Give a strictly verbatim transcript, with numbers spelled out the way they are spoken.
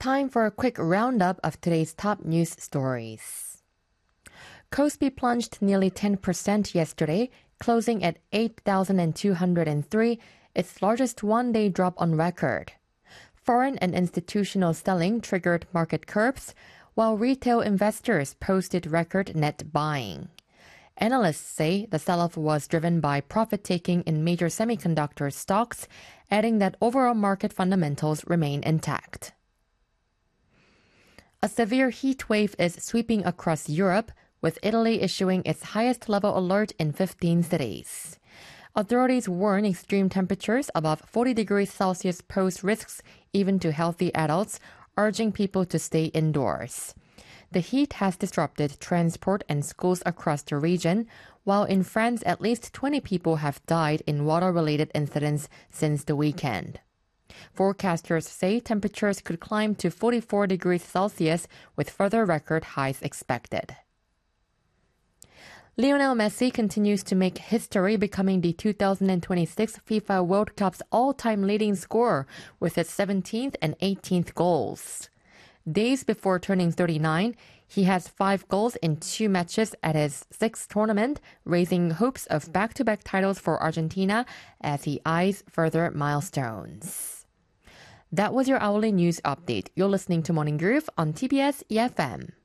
Time for a quick roundup of today's top news stories. Kospi plunged nearly ten percent yesterday, closing at eight thousand two hundred three, its largest one-day drop on record. Foreign and institutional selling triggered market curbs, while retail investors posted record net buying. Analysts say the sell-off was driven by profit-taking in major semiconductor stocks, adding that overall market fundamentals remain intact. A severe heat wave is sweeping across Europe, with Italy issuing its highest level alert in fifteen cities. Authorities warn extreme temperatures above forty degrees Celsius pose risks even to healthy adults, urging people to stay indoors. The heat has disrupted transport and schools across the region, while in France at least twenty people have died in water-related incidents since the weekend. Forecasters say temperatures could climb to forty-four degrees Celsius with further record highs expected. Lionel Messi continues to make history, becoming the two thousand twenty-six FIFA World Cup's all-time leading scorer with his seventeenth and eighteenth goals. Days before turning thirty-nine, he has five goals in two matches at his sixth tournament, raising hopes of back-to-back titles for Argentina as he eyes further milestones. That was your hourly news update. You're listening to Morning Groove on T B S E F M.